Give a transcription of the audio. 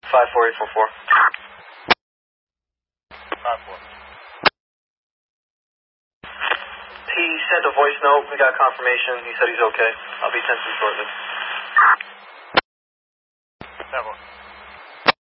54844. 5-4. He sent a voice note. We got confirmation. He said he's okay. I'll be sent shortly. 7.